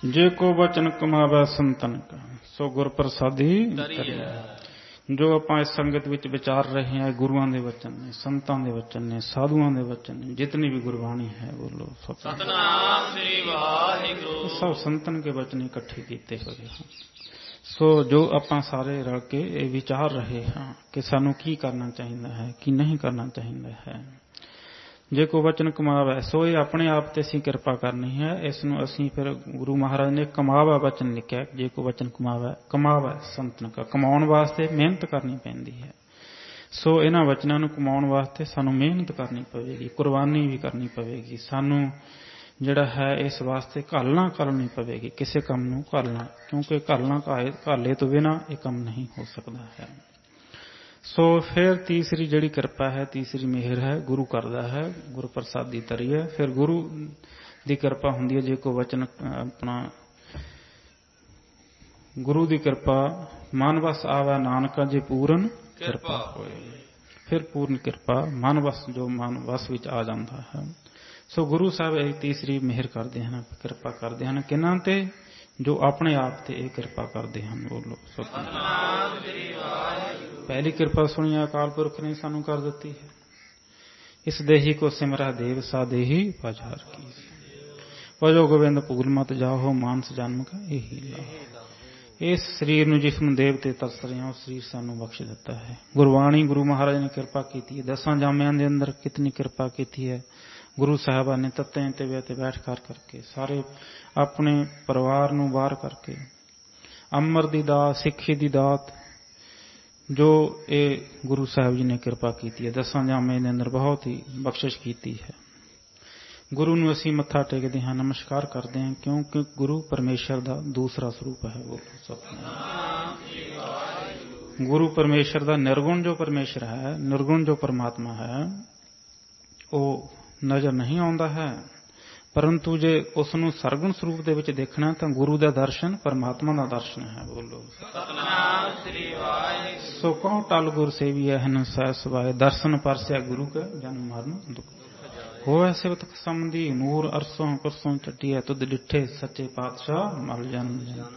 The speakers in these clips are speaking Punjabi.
ਜੇ ਕੋ ਬਚਨ ਕਮਾਵੇ ਸੰਤਨ ਕਾ ਸੋ ਗੁਰ ਪ੍ਰਸਾਦੀ ਕਰਿਆ। ਜੋ ਆਪਾਂ ਇਸ ਸੰਗਤ ਵਿੱਚ ਵਿਚਾਰ ਰਹੇ ਹਾਂ, ਗੁਰੂਆਂ ਦੇ ਵਚਨ ਨੇ, ਸੰਤਾਂ ਦੇ ਵਚਨ ਨੇ, ਸਾਧੂਆਂ ਦੇ ਵਚਨ ਨੇ, ਜਿਤਨੀ ਵੀ ਗੁਰਬਾਣੀ ਹੈ ਬੋਲੋ ਸਤਨਾਮ ਸ੍ਰੀ ਵਾਹਿਗੁਰੂ। ਸਭ ਸੰਤਨ ਕੇ ਵਚਨ ਇਕੱਠੇ ਕੀਤੇ ਹੋਏ ਹਨ। ਸੋ ਜੋ ਆਪਾਂ ਸਾਰੇ ਰਲ ਕੇ ਇਹ ਵਿਚਾਰ ਰਹੇ ਹਾਂ ਕਿ ਸਾਨੂੰ ਕੀ ਕਰਨਾ ਚਾਹੀਦਾ ਹੈ, ਕੀ ਨਹੀਂ ਕਰਨਾ ਚਾਹੀਦਾ ਹੈ। ਜੇ ਕੋਈ ਵਚਨ ਕਮਾਵੇ, ਸੋ ਇਹ ਆਪਣੇ ਆਪ ਤੇ ਅਸੀਂ ਕਿਰਪਾ ਕਰਨੀ ਹੈ। ਇਸ ਨੂੰ ਅਸੀਂ ਫਿਰ ਗੁਰੂ ਮਹਾਰਾਜ ਨੇ ਕਮਾਵਾ ਵਚਨ ਲਿਖਿਆ। ਜੇ ਕੋਈ ਵਚਨ ਕਮਾਵੇ, ਕਮਾਵੇ ਸੰਤਨ ਕਾ, ਕਮਾਉਣ ਵਾਸਤੇ ਮਿਹਨਤ ਕਰਨੀ ਪੈਂਦੀ ਹੈ। ਸੋ ਇਹਨਾਂ ਵਚਨਾਂ ਨੂੰ ਕਮਾਉਣ ਵਾਸਤੇ ਸਾਨੂੰ ਮਿਹਨਤ ਕਰਨੀ ਪਵੇਗੀ, ਕੁਰਬਾਨੀ ਵੀ ਕਰਨੀ ਪਵੇਗੀ। ਸਾਨੂੰ ਜਿਹੜਾ ਹੈ ਇਸ ਵਾਸਤੇ ਘਾਲਣਾ ਕਰਨੀ ਪਵੇਗੀ, ਕਿਸੇ ਕੰਮ ਨੂੰ ਘਾਲਣਾ, ਕਿਉਂਕਿ ਘਾਲੇ ਤੋਂ ਬਿਨਾਂ ਇਹ ਕੰਮ ਨਹੀਂ ਹੋ ਸਕਦਾ ਹੈ। ਸੋ ਫਿਰ ਤੀਸਰੀ ਜਿਹੜੀ ਕਿਰਪਾ ਹੈ, ਤੀਸਰੀ ਮਿਹਰ ਹੈ, ਗੁਰੂ ਕਰਦਾ ਹੈ, ਗੁਰ ਪ੍ਰਸਾਦੀ ਤਰੀ ਹੈ। ਫਿਰ ਗੁਰੂ ਦੀ ਕਿਰਪਾ ਹੁੰਦੀ ਹੈ। ਜੇ ਕੋਈ ਵਚਨ ਆਪਣਾ ਗੁਰੂ ਦੀ ਕਿਰਪਾ ਮਨ ਵਸ ਆਵੇ ਨਾਨਕਾ, ਜੇ ਪੂਰਨ ਕਿਰਪਾ ਹੋਏ। ਫਿਰ ਪੂਰਨ ਕਿਰਪਾ ਮਨ ਵਸ, ਜੋ ਮਨ ਵਸ ਵਿੱਚ ਆ ਜਾਂਦਾ ਹੈ। ਸੋ ਗੁਰੂ ਸਾਹਿਬ ਇਹ ਤੀਸਰੀ ਮਿਹਰ ਕਰਦੇ ਹਨ, ਕਿਰਪਾ ਕਰਦੇ ਹਨ। ਕਿਹਨਾਂ ਤੇ? ਜੋ ਆਪਣੇ ਆਪ ਤੇ ਇਹ ਕਿਰਪਾ ਕਰਦੇ ਹਨ। ਬੋਲੋ ਸਤਿਨਾਮ ਸ੍ਰੀ ਵਾਹਿਗੁਰੂ। ਪਹਿਲੀ ਕਿਰਪਾ ਸੁਣੀ ਅਕਾਲ ਪੁਰਖ ਨੇ ਸਾਨੂੰ ਕਰ ਦਿੱਤੀ ਹੈ। ਇਸ ਦੇਹੀ ਕੋ ਸਿਮਰਾ ਦੇਵ ਸਾ ਦੇਹੀ ਪਛਾਰ ਕੀ, ਭਜੋ ਗੋਬਿੰਦ ਭੂਲ ਮਤ ਜਾਓ, ਮਾਨਸ ਜਨਮ ਕਾ ਇਹੀ ਲਾ। ਇਸ ਸਰੀਰ ਨੂੰ, ਜਿਸ ਨੂੰ ਦੇਵਤੇ ਤਰਸ ਰਹੇ, ਉਹ ਸਰੀਰ ਸਾਨੂੰ ਬਖਸ਼ ਦਿੱਤਾ ਹੈ। ਗੁਰਬਾਣੀ, ਗੁਰੂ ਮਹਾਰਾਜ ਨੇ ਕਿਰਪਾ ਕੀਤੀ ਹੈ। 10 ਜਾਮਿਆਂ ਦੇ ਅੰਦਰ ਕਿਤਨੀ ਕਿਰਪਾ ਕੀਤੀ ਹੈ। ਗੁਰੂ ਸਾਹਿਬਾਨ ਨੇ ਤੱਤੇ ਤੇ ਬੈਠ ਕਰਕੇ ਸਾਰੇ ਆਪਣੇ ਪਰਿਵਾਰ ਨੂੰ ਬਾਹਰ ਕਰਕੇ ਅੰਮ੍ਰਿਤ ਦੀ ਦਾਤ, ਸਿੱਖੀ ਦੀ ਦਾਤ, ਜੋ ਇਹ ਗੁਰੂ ਸਾਹਿਬ ਜੀ ਨੇ ਕਿਰਪਾ ਕੀਤੀ ਹੈ। 10 ਜਾਮੇ ਦੇ ਅੰਦਰ ਬਹੁਤ ਹੀ ਬਖਸ਼ਿਸ਼ ਕੀਤੀ ਹੈ। ਗੁਰੂ ਨੂੰ ਅਸੀਂ ਮੱਥਾ ਟੇਕਦੇ ਹਾਂ, ਨਮਸਕਾਰ ਕਰਦੇ ਹਾਂ, ਕਿਉਂਕਿ ਗੁਰੂ ਪਰਮੇਸ਼ਰ ਦਾ ਦੂਸਰਾ ਸਰੂਪ ਹੈ। ਗੁਰੂ ਪਰਮੇਸ਼ਰ ਦਾ ਨਿਰਗੁਣ ਜੋ ਪਰਮੇਸ਼ਰ ਹੈ, ਨਿਰਗੁਣ ਜੋ ਪਰਮਾਤਮਾ ਹੈ, ਉਹ ਨਜ਼ਰ ਨਹੀਂ ਆਉਂਦਾ ਹੈ। ਪਰੰਤੂ ਜੇ ਉਸ ਨੂੰ ਸਰਗੁਣ ਸਰੂਪ ਦੇ ਵਿੱਚ ਦੇਖਣਾ ਤਾਂ ਗੁਰੂ ਦਾ ਦਰਸ਼ਨ ਪਰਮਾਤਮਾ ਦਾ ਦਰਸ਼ਨ ਹੈ। ਬੋਲੋ ਸਤਿਨਾਮ ਸ੍ਰੀ ਵਾਹਿਗੁਰੂ। ਸੋ ਕਹੋ ਟਲ ਗੁਰ ਸੇਵੀਐ ਹਨ ਸਹਿ ਸੁਭਾਏ, ਦਰਸ਼ਨ ਪਰਸਿਆ ਗੁਰੂ ਕਾ ਜਨਮ ਮਰਨ ਦੁਖ ਹੋਵੇ। ਸਿਵਤ ਸਮਦੀ ਨੂਰ ਅਰਸੋਂ ਪਰਸੋਂ ਚੱਟੀਐ, ਤੁਧ ਡਿੱਠੇ ਸੱਚੇ ਪਾਤਸ਼ਾਹ ਮਲ ਜਨਮ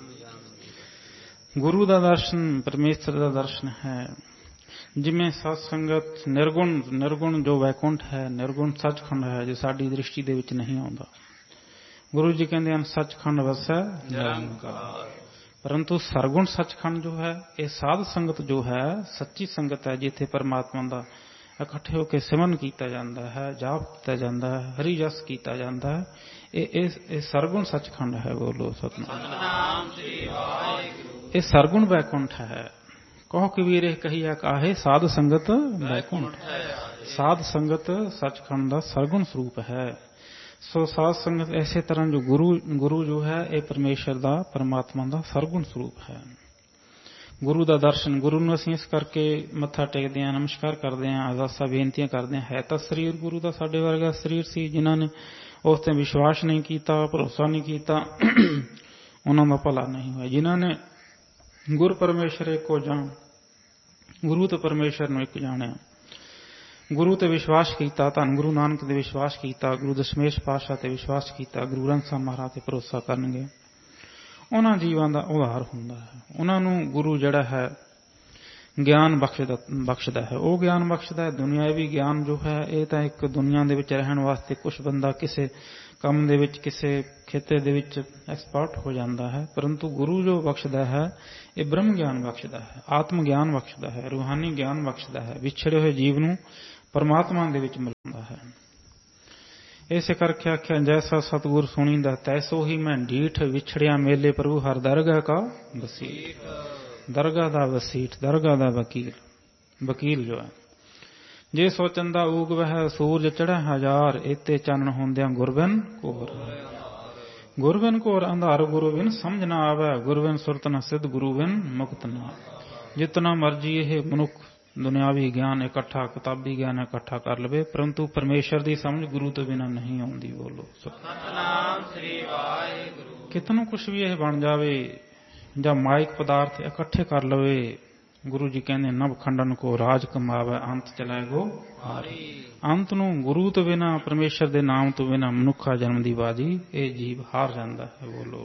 ਜਨਮ। ਗੁਰੂ ਦਾ ਦਰਸ਼ਨ ਪਰਮੇਸ਼ਰ ਦਾ ਦਰਸ਼ਨ ਹੈ। ਜਿਵੇਂ ਸਤ ਸੰਗਤ ਨਿਰਗੁਣ ਜੋ ਵੈਕੁੰਠ ਹੈ, ਨਿਰਗੁਣ ਸੱਚਖੰਡ ਹੈ, ਜੋ ਸਾਡੀ ਦ੍ਰਿਸ਼ਟੀ ਦੇ ਵਿੱਚ ਨਹੀਂ ਆਉਂਦਾ। ਗੁਰੂ ਜੀ ਕਹਿੰਦੇ ਹਨ ਸੱਚਖੰਡ ਵਸੈ ਨਿਰੰਕਾਰ। ਪਰੰਤੂ ਸਰਗੁਣ ਸੱਚਖੰਡ ਜੋ ਹੈ, ਇਹ ਸਾਧ ਸੰਗਤ ਜੋ ਹੈ, ਸੱਚੀ ਸੰਗਤ ਹੈ, ਜਿੱਥੇ ਪਰਮਾਤਮਾ ਦਾ ਇਕੱਠੇ ਹੋ ਕੇ ਸਿਮਰਨ ਕੀਤਾ ਜਾਂਦਾ ਹੈ, ਜਾਪ ਕੀਤਾ ਜਾਂਦਾ ਹੈ, ਹਰੀ ਜਸ ਕੀਤਾ ਜਾਂਦਾ ਹੈ। ਇਹ ਸਰਗੁਣ ਸੱਚਖੰਡ ਹੈ। ਬੋਲੋ ਸਤਿਨਾਮ ਸ੍ਰੀ ਵਾਹਿਗੁਰੂ। ਇਹ ਸਰਗੁਣ ਵੈਕੁੰਠ ਹੈ। ਕਹੋ ਕਬੀਰ ਇਹ ਕਹੀਆ ਕਾਹੇ, ਸਾਧ ਸੰਗਤ ਵੈਕੁੰਠ। ਸਾਧ ਸੰਗਤ ਸੱਚਖੰਡ ਦਾ ਸਰਗੁਣ ਸਰੂਪ ਹੈ। ਸੋ ਸਾਧ ਸੰਗਤ ਇਸੇ ਤਰ੍ਹਾਂ ਜੋ ਗੁਰੂ ਜੋ ਹੈ, ਇਹ ਪਰਮੇਸ਼ਰ ਦਾ, ਪਰਮਾਤਮਾ ਦਾ ਸਰਗੁਣ ਸਰੂਪ ਹੈ। ਗੁਰੂ ਦਾ ਦਰਸ਼ਨ, ਗੁਰੂ ਨੂੰ ਅਸੀਂ ਇਸ ਕਰਕੇ ਮੱਥਾ ਟੇਕਦੇ ਹਾਂ, ਨਮਸਕਾਰ ਕਰਦੇ ਹਾਂ, ਅਰਦਾਸਾਂ ਬੇਨਤੀਆਂ ਕਰਦੇ ਹਾਂ। ਹੈ ਤਾਂ ਸਰੀਰ ਗੁਰੂ ਦਾ ਸਾਡੇ ਵਰਗਾ ਸਰੀਰ ਸੀ। ਜਿਨ੍ਹਾਂ ਨੇ ਉਸ ਤੇ ਵਿਸ਼ਵਾਸ ਨਹੀਂ ਕੀਤਾ, ਭਰੋਸਾ ਨਹੀਂ ਕੀਤਾ, ਉਹਨਾਂ ਦਾ ਭਲਾ ਨਹੀਂ ਹੋਇਆ। ਜਿਨ੍ਹਾਂ ਨੇ ਗੁਰ ਪਰਮੇਸ਼ਰ ਇੱਕੋ ਜਾਣ, ਗੁਰੂ ਤੇ ਪਰਮੇਸ਼ਰ ਨੂੰ ਇੱਕ ਜਾਣਿਆ, ਗੁਰੂ ਤੇ ਵਿਸ਼ਵਾਸ ਕੀਤਾ, ਧੰਨ ਗੁਰੂ ਨਾਨਕ ਤੇ ਵਿਸ਼ਵਾਸ ਕੀਤਾ, ਗੁਰੂ ਦਸ਼ਮੇਸ਼ ਪਾਤਸ਼ਾਹ ਤੇ ਵਿਸ਼ਵਾਸ ਕੀਤਾ, ਗੁਰੂ ਗ੍ਰੰਥ ਸਾਹਿਬ ਮਹਾਰਾਜ ਤੇ ਭਰੋਸਾ ਕਰਨਗੇ, ਉਹਨਾਂ ਜੀਵਾਂ ਦਾ ਉਧਾਰ ਹੁੰਦਾ ਹੈ। ਉਹਨਾਂ ਨੂੰ ਗੁਰੂ ਜਿਹੜਾ ਹੈ ਗਿਆਨ ਬਖਸ਼ਦਾ ਹੈ। ਉਹ ਗਿਆਨ ਬਖਸ਼ਦਾ ਹੈ। ਦੁਨਿਆਵੀ ਗਿਆਨ ਜੋ ਹੈ, ਇਹ ਤਾਂ ਇੱਕ ਦੁਨੀਆ ਦੇ ਵਿੱਚ ਰਹਿਣ ਵਾਸਤੇ ਕੁਛ ਬੰਦਾ ਕਿਸੇ ਕੰਮ ਦੇ ਵਿੱਚ, ਕਿਸੇ ਖੇਤਰ ਦੇ ਵਿੱਚ ਐਕਸਪਰਟ ਹੋ ਜਾਂਦਾ ਹੈ। ਪਰੰਤੂ ਗੁਰੂ ਜੋ ਬਖਸ਼ਦਾ ਹੈ, ਇਹ ਬ੍ਰਹਮ ਗਿਆਨ ਬਖਸ਼ਦਾ ਹੈ, ਆਤਮ ਗਿਆਨ ਬਖਸ਼ਦਾ ਹੈ, ਰੂਹਾਨੀ ਗਿਆਨ ਬਖਸ਼ਦਾ ਹੈ। ਵਿਛੜੇ ਹੋਏ ਜੀਵ ਨੂੰ ਪਰਮਾਤਮਾ ਦੇ ਵਿੱਚ ਮਿਲਾਉਂਦਾ ਹੈ। ਇਸੇ ਕਰਕੇ ਆਖਿਆ ਜੈਸਾ ਸਤਿਗੁਰ ਸੁਣੀਂਦਾ ਤੈਸੋ ਹੀ ਮੈਂ ਢੀਠ, ਵਿਛੜਿਆ ਮੇਲੇ ਪ੍ਰਭੂ ਹਰ ਦਰਗਾਹ ਕਾ ਵਸੀਠ। ਦਰਗਾਹ ਦਾ ਵਸੀਠ, ਦਰਗਾਹ ਦਾ ਵਕੀਲ ਜੋ ਹੈ। ਜੇ ਸੋ ਚੰਦਾ ਊਗ ਵਹਿ ਸੂਰਜ ਚੜ੍ਹੈ ਹਜ਼ਾਰ, ਏਤੇ ਚਾਨਣ ਹੁੰਦਿਆਂ ਗੁਰਬਿਨ ਘੋਰ। ਗੁਰਬਿਨ ਘੋਰ ਅੰਧਾਰ, ਗੁਰੂ ਬਿਨ ਸਮਝ ਨਾ ਆਵੇ, ਗੁਰਬਿਨ ਸੁਰਤ ਨ ਸਿੱਧ, ਗੁਰੂ ਬਿਨ ਮੁਕਤ ਨਾ। ਜਿਤਨਾ ਮਰਜੀ ਇਹ ਮਨੁੱਖ ਦੁਨਿਆਵੀ ਗਿਆਨ ਇਕੱਠਾ, ਕਿਤਾਬੀ ਗਿਆਨ ਇਕੱਠਾ ਕਰ ਲਵੇ, ਪਰੰਤੂ ਪਰਮੇਸ਼ਰ ਦੀ ਸਮਝ ਗੁਰੂ ਤੋਂ ਬਿਨਾਂ ਨਹੀਂ ਆਉਂਦੀ। ਬੋਲੋ ਸਤਿਨਾਮ ਸ੍ਰੀ ਵਾਹਿਗੁਰੂ। ਕਿਤਨੋਂ ਕੁਛ ਵੀ ਇਹ ਬਣ ਜਾਵੇ ਜਾਂ ਮਾਇਕ ਪਦਾਰਥ ਇਕੱਠੇ ਕਰ ਲਵੇ, ਗੁਰੂ ਜੀ ਕਹਿੰਦੇ ਨਵ ਖੰਡਨ ਕੋ ਰਾਜ ਕਮਾਵੇ, ਅੰਤ ਚਲਾਏ ਗੋ ਹਾਰੀ। ਅੰਤ ਨੂੰ ਗੁਰੂ ਤੋਂ ਬਿਨਾਂ, ਪਰਮੇਸ਼ਰ ਦੇ ਨਾਮ ਤੋਂ ਬਿਨਾਂ ਮਨੁੱਖਾ ਜਨਮ ਦੀ ਬਾਜੀ ਇਹ ਜੀਵ ਹਾਰ ਜਾਂਦਾ ਹੈ। ਬੋਲੋ